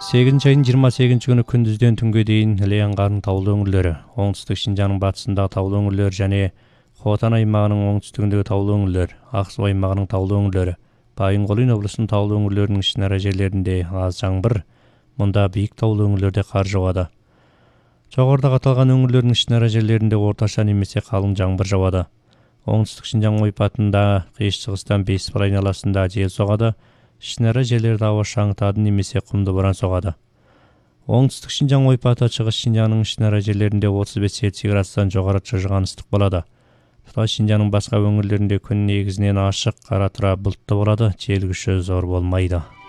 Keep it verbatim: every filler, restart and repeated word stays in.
сегизинчи айдын жыйырма сегизинчи күнү күндүздөн түнгө дейин Іле аңгарынын таулуу өңүрлөрү, оңтүстүк Шинжаңдын батысындагы таулуу өңүрлөр жана Хотан аймагынын оңтүстүгүндөгү таулуу өңүрлөр, Ак Суу аймагынын таулуу өңүрлөрү, Байын-Колын облусунун таулуу өңүрлөрүнүн ичинара жерлеринде аз жаңбыр, мында бийик таулуу өңүрлөрдө кар жаады. Жогоруда аталган өңүрлөрдүн ичинара жерлеринде орточо немесе калың жаңбыр жаады. Оңтүстүк Шинжаң ойпатында кыйш-чыгыстан Бейсипар айналасында жел согады. Ичинара жерлерде аба шаңытады немесе кумду боран согады. Оңтүстүк Шинжаң ойпаты Чыгыш Шинжаңдын ичинара жерлеринде отуз беш Цельсий градустан жогору чыжыган ыстык болот. Тутай Шинжаңдын башка өңүрлөрүндө күн негизинен ачык, кара тура булуттуу болот, жел күчү зор болмойт.